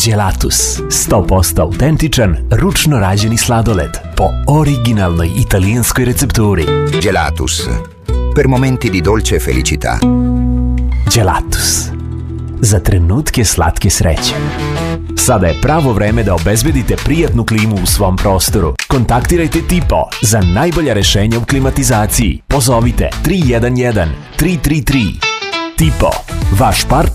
Gelatus, 100% autentičan, ručno rađeni sladoled po originalnoj italijanskoj recepturi. Gelatus, per momenti di dolce felicità. Gelatus, za trenutke slatke sreće. Sada je pravo vreme da obezbedite prijatnu klimu u svom prostoru. Kontaktirajte Tipo za najbolja rešenja u klimatizaciji. Pozovite 311 333. Tipo, vaš partner